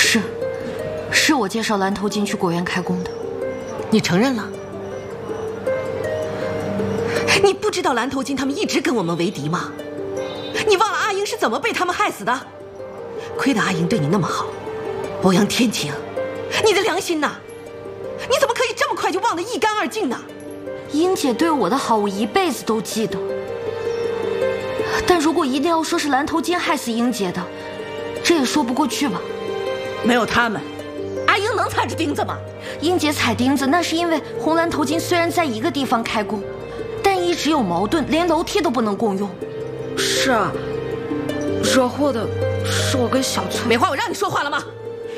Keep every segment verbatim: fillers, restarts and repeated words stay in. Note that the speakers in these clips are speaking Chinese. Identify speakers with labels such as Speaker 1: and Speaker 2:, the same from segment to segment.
Speaker 1: 是，是我介绍蓝头巾去果园开工的。
Speaker 2: 你承认了？你不知道蓝头巾他们一直跟我们为敌吗？你忘了阿英是怎么被他们害死的？亏得阿英对你那么好，欧阳天晴，你的良心呐！你怎么可以这么快就忘得一干二净呢？
Speaker 1: 英姐对我的好，我一辈子都记得。但如果一定要说是蓝头巾害死英姐的，这也说不过去吧？
Speaker 2: 没有他们，阿英能踩着钉子吗？
Speaker 1: 英姐踩钉子，那是因为红蓝头巾虽然在一个地方开工，但一直有矛盾，连楼梯都不能共用。
Speaker 3: 是啊，惹祸的是我跟小翠。
Speaker 2: 美花，我让你说话了吗？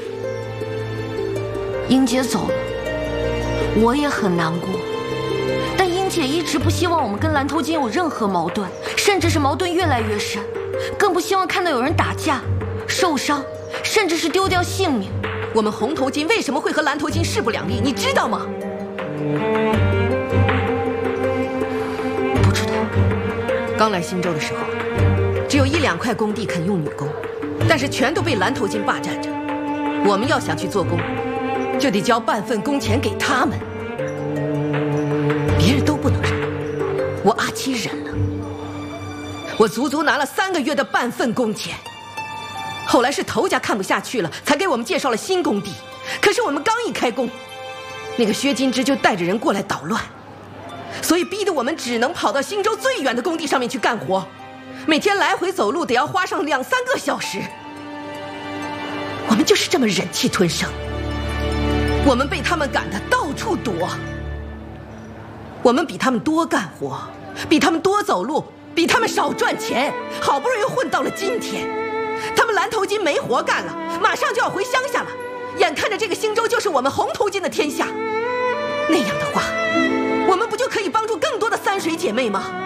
Speaker 1: 英姐走了，我也很难过。但英姐一直不希望我们跟蓝头巾有任何矛盾，甚至是矛盾越来越深，更不希望看到有人打架、受伤，甚至是丢掉性命。
Speaker 2: 我们红头巾为什么会和蓝头巾势不两立，你知道吗？
Speaker 1: 不知道。
Speaker 2: 刚来新州的时候，只有一两块工地肯用女工，但是全都被蓝头巾霸占着。我们要想去做工，就得交半份工钱给他们。别人都不能忍，我阿七忍了。我足足拿了三个月的半份工钱。后来是头家看不下去了，才给我们介绍了新工地。可是我们刚一开工，那个薛金枝就带着人过来捣乱，所以逼得我们只能跑到新州最远的工地上面去干活，每天来回走路得要花上两三个小时。我们就是这么忍气吞声。我们被他们赶得到处躲，我们比他们多干活，比他们多走路，比他们少赚钱，好不容易混到了今天。他们蓝头巾没活干了，马上就要回乡下了，眼看着这个新州就是我们红头巾的天下。那样的话，我们不就可以帮助更多的三水姐妹吗？